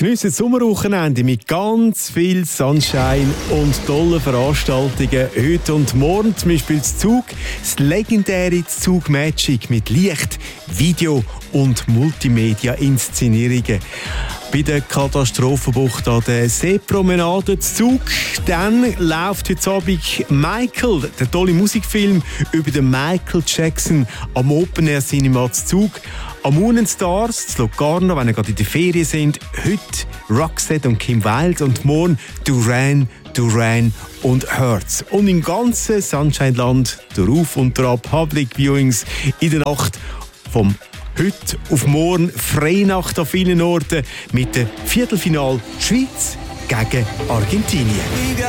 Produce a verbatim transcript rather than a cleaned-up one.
Geniessen das Sommerwochenende mit ganz viel Sunshine und tollen Veranstaltungen heute und morgen. Zum Beispiel das Zug, das legendäre Zug Magic mit Licht, Video und Multimedia-Inszenierungen. Bei der Katastrophenbucht an der Seepromenade Zug. Dann läuft heute Abend Michael, der tolle Musikfilm über den Michael Jackson am Open Air Cinema Zug. Am Moon Stars, das Locarno, wenn ihr gerade in der Ferien sind. Heute Roxette und Kim Wilde und morgen Duran Duran und Hertz. Und im ganzen Sunshine-Land durch Auf- und Ab Public Viewings in der Nacht vom heute auf morgen Freinacht an vielen Orten mit dem Viertelfinal Schweiz gegen Argentinien.